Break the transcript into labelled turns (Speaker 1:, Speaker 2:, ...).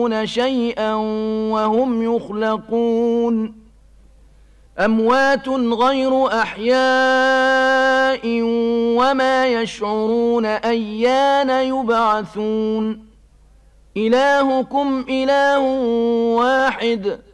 Speaker 1: شيئا وهم يخلقون أموات غير أحياء وما يشعرون أيان يبعثون إلهكم إله واحد